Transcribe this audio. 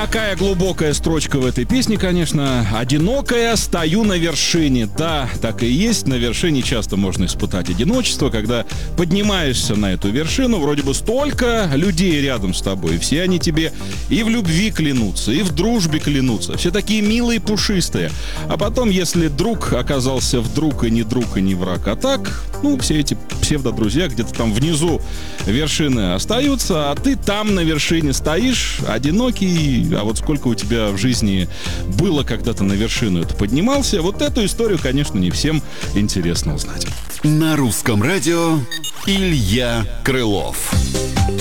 такая глубокая строчка в этой песне, конечно. «Одинокая, стою на вершине». Да, так и есть. На вершине часто можно испытать одиночество, когда поднимаешься на эту вершину, вроде бы столько людей рядом с тобой, и все они тебе и в любви клянутся, и в дружбе клянутся. Все такие милые, пушистые. А потом, если друг оказался вдруг и не друг, и не враг, а так, все эти псевдодрузья где-то там внизу вершины остаются, а ты там на вершине стоишь, одинокий, а вот сколько у тебя в жизни было, когда ты на вершину это поднимался, вот эту историю, конечно, не всем интересно узнать. На русском радио Илья Крылов.